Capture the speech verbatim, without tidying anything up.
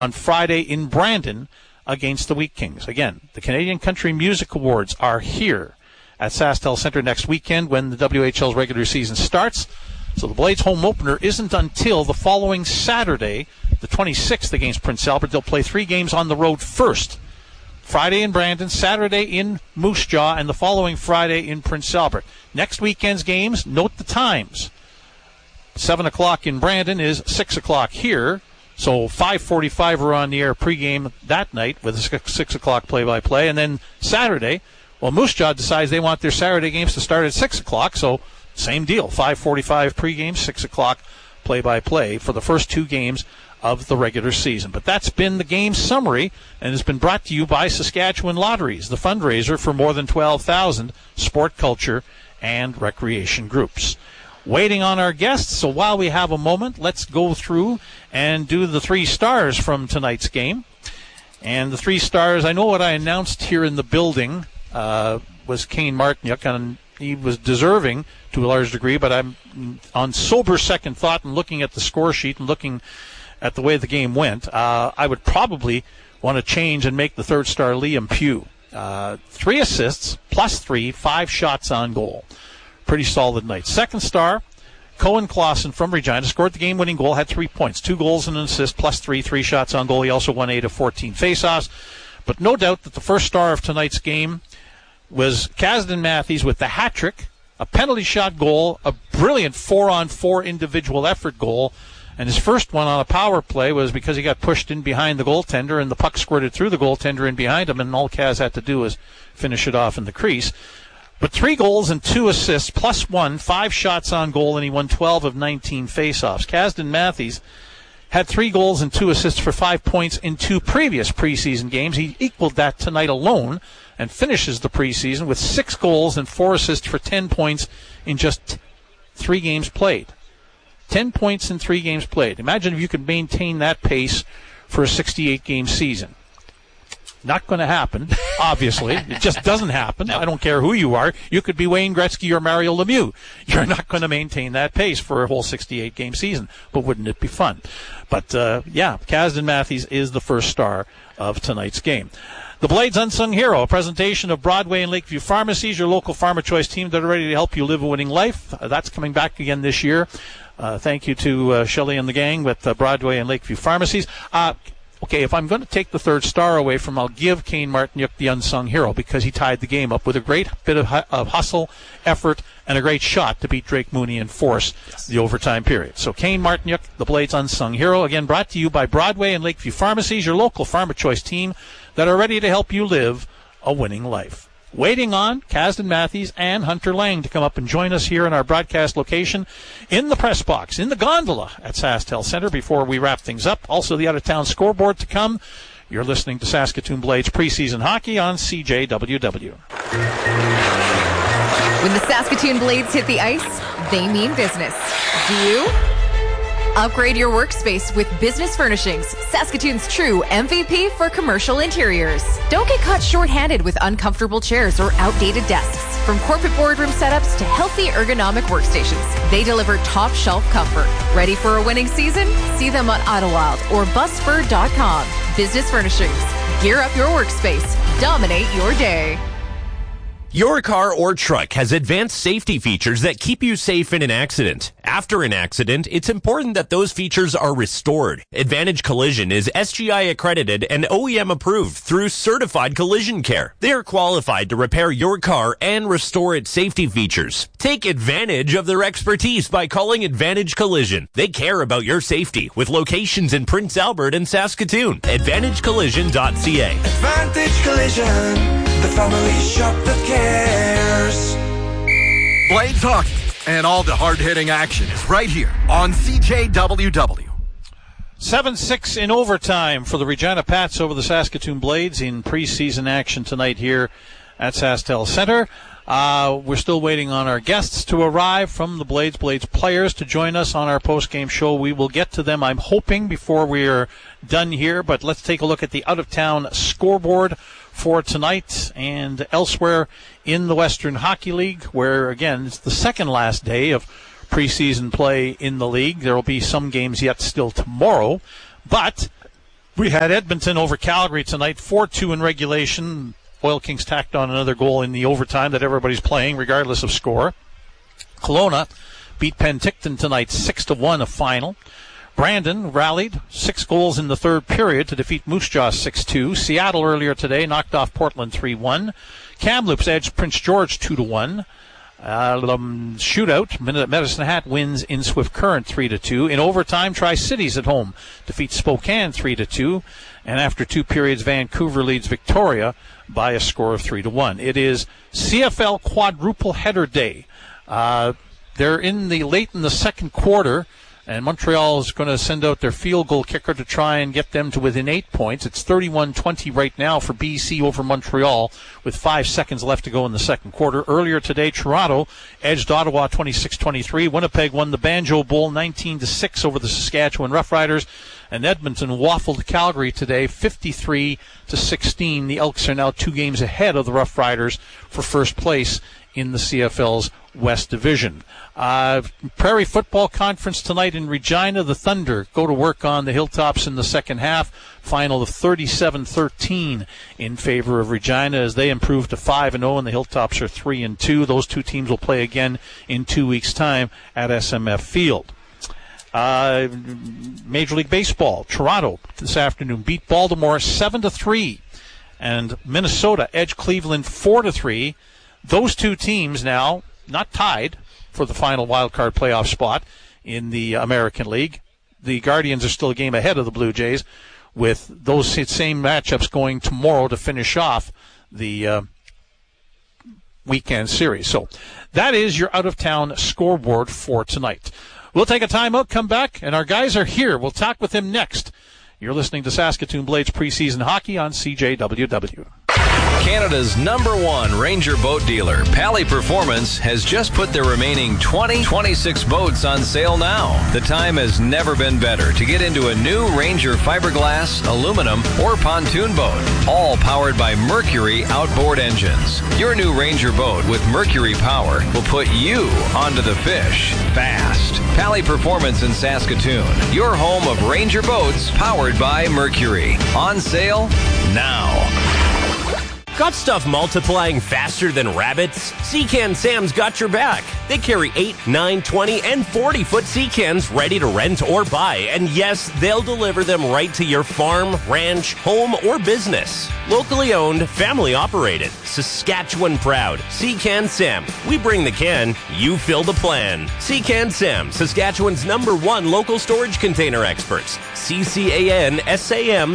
on Friday in Brandon against the Wheat Kings. Again, the Canadian Country Music Awards are here at SaskTel Centre next weekend when the W H L's regular season starts. So the Blades home opener isn't until the following Saturday, the twenty-sixth, against Prince Albert. They'll play three games on the road first. Friday in Brandon, Saturday in Moose Jaw, and the following Friday in Prince Albert. Next weekend's games, note the times. seven o'clock in Brandon is six o'clock here. So five forty-five are on the air pregame that night with a six o'clock play-by-play. And then Saturday, well, Moose Jaw decides they want their Saturday games to start at six o'clock. So same deal, five forty-five pregame, six o'clock play-by-play for the first two games of the regular season. But that's been the game summary and has been brought to you by Saskatchewan Lotteries, the fundraiser for more than twelve thousand sport, culture, and recreation groups. Waiting on our guests, so while we have a moment, let's go through and do the three stars from tonight's game. And the three stars, I know what I announced here in the building uh, was Kane Martiniuk, and he was deserving to a large degree, but I'm on sober second thought and looking at the score sheet and looking at the way the game went, uh, I would probably want to change and make the third star Liam Pugh. Uh, three assists, plus three, five shots on goal. Pretty solid night. Second star, Cohen Clausen from Regina, scored the game-winning goal, had three points, two goals and an assist, plus three, three shots on goal. He also won eight of fourteen faceoffs. But no doubt that the first star of tonight's game was Kasdan Matthews with the hat trick, a penalty shot goal, a brilliant four-on-four individual effort goal. And his first one on a power play was because he got pushed in behind the goaltender and the puck squirted through the goaltender in behind him, and all Kaz had to do was finish it off in the crease. But three goals and two assists, plus one, five shots on goal, and he won twelve of nineteen faceoffs. Kasdan Matthews had three goals and two assists for five points in two previous preseason games. He equaled that tonight alone and finishes the preseason with six goals and four assists for ten points in just three games played. ten points in three games played. Imagine if you could maintain that pace for a sixty-eight game season. Not going to happen, obviously. It just doesn't happen. No. I don't care who you are. You could be Wayne Gretzky or Mario Lemieux. You're not going to maintain that pace for a whole sixty-eight game season. But wouldn't it be fun? But, uh, yeah, Kasdan Matthews is the first star of tonight's game. The Blades Unsung Hero, a presentation of Broadway and Lakeview Pharmacies, your local Pharma Choice team that are ready to help you live a winning life. Uh, that's coming back again this year. Uh, thank you to uh, Shelley and the gang with uh, Broadway and Lakeview Pharmacies. Uh, okay, if I'm going to take the third star away from, I'll give Kane Martiniuk the unsung hero because he tied the game up with a great bit of, hu- of hustle, effort, and a great shot to beat Drake Mooney and force yes. the overtime period. So Kane Martiniuk, the Blades unsung hero, again brought to you by Broadway and Lakeview Pharmacies, your local Pharma Choice team that are ready to help you live a winning life. Waiting on Kasdan Matthews and Hunter Lang to come up and join us here in our broadcast location in the press box, in the gondola at SaskTel Centre before we wrap things up. Also the out-of-town scoreboard to come. You're listening to Saskatoon Blades preseason hockey on C J W W. When the Saskatoon Blades hit the ice, they mean business. Do you? Upgrade your workspace with Business Furnishings, Saskatoon's true M V P for commercial interiors. Don't get caught short-handed with uncomfortable chairs or outdated desks. From corporate boardroom setups to healthy ergonomic workstations, they deliver top shelf comfort. Ready for a winning season? See them on Idlewild or busfur dot com. Business Furnishings. Gear up your workspace. Dominate your day. Your car or truck has advanced safety features that keep you safe in an accident. After an accident, it's important that those features are restored. Advantage Collision is S G I accredited and O E M approved through Certified Collision Care. They are qualified to repair your car and restore its safety features. Take advantage of their expertise by calling Advantage Collision. They care about your safety with locations in Prince Albert and Saskatoon. advantage collision dot c a. Advantage Collision, the family shop that cares. Blades hockey and all the hard-hitting action is right here on C J W W. seven six in overtime for the Regina Pats over the Saskatoon Blades in preseason action tonight here at SaskTel Centre. Uh, we're still waiting on our guests to arrive from the Blades, Blades players to join us on our post-game show. We will get to them, I'm hoping, before we are done here. But let's take a look at the out-of-town scoreboard for tonight and elsewhere in the Western Hockey League, where, again, it's the second last day of preseason play in the league. There will be some games yet still tomorrow. But We had Edmonton over Calgary tonight, four two in regulation. Oil Kings tacked on another goal in the overtime that everybody's playing, regardless of score. Kelowna beat Penticton tonight, six to one, a final. Brandon rallied six goals in the third period to defeat Moose Jaw six two. Seattle earlier today knocked off Portland three one. Kamloops edged Prince George two to one. Uh, um, shootout, Medicine Hat wins in Swift Current three to two. In overtime, Tri-Cities at home defeats Spokane three to two. And after two periods, Vancouver leads Victoria by a score of three to one. It is C F L quadruple header day. Uh, they're in the late in the second quarter, and Montreal is going to send out their field goal kicker to try and get them to within eight points. It's thirty-one twenty right now for B C over Montreal with five seconds left to go in the second quarter. Earlier today, Toronto edged Ottawa twenty-six twenty-three. Winnipeg won the Banjo Bowl nineteen to six over the Saskatchewan Roughriders. And Edmonton waffled Calgary today fifty-three to sixteen. The Elks are now two games ahead of the Roughriders for first place in the C F L's West Division. Uh, Prairie Football Conference tonight in Regina. The Thunder go to work on the Hilltops in the second half. Final of thirty-seven thirteen in favor of Regina as they improve to five and oh, and the Hilltops are three and two. Those two teams will play again in two weeks' time at S M F Field. Uh, Major League Baseball, Toronto this afternoon beat Baltimore seven to three, and Minnesota edged Cleveland four to three. Those two teams now not tied for the final wild card playoff spot in the American League. The Guardians are still a game ahead of the Blue Jays, with those same matchups going tomorrow to finish off the uh, weekend series. So that is your out-of-town scoreboard for tonight. We'll take a timeout, come back, and our guys are here. We'll talk with them next. You're listening to Saskatoon Blades preseason hockey on C J W W. Canada's number one Ranger boat dealer, Pally Performance, has just put their remaining twenty twenty-six boats on sale now. The time has never been better to get into a new Ranger fiberglass, aluminum, or pontoon boat, all powered by Mercury outboard engines. Your new Ranger boat with Mercury power will put you onto the fish fast. Pally Performance in Saskatoon, your home of Ranger boats powered by Mercury. On sale now. Got stuff multiplying faster than rabbits? Sea-Can Sam's got your back. They carry eight, nine, twenty, and forty-foot sea cans ready to rent or buy. And yes, they'll deliver them right to your farm, ranch, home, or business. Locally owned, family operated, Saskatchewan proud. Sea-Can Sam. We bring the can, you fill the plan. Sea-Can Sam, Saskatchewan's number one local storage container experts. C C A N S A M